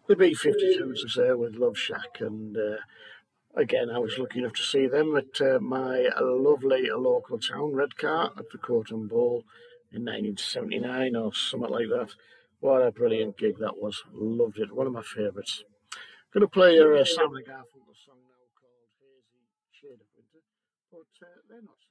The B-52s was there with Love Shack, and again, I was lucky enough to see them at my lovely local town, Redcar, at the Coton Ball in 1979 or something like that. What a brilliant gig that was. Loved it. One of my favourites. Going to play your Simon and Garfunkel song now called Hazy Shade of Winter, but they're not